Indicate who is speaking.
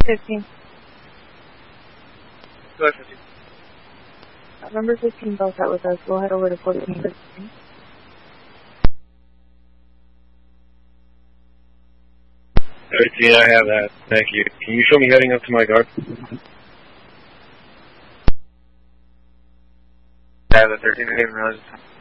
Speaker 1: 15.
Speaker 2: Go ahead, 15.
Speaker 1: Number 15 both out with us. We'll head over to 14.
Speaker 2: 13, I have that. Thank you. Can you show me heading up to my guard? I have the 13. I didn't realize.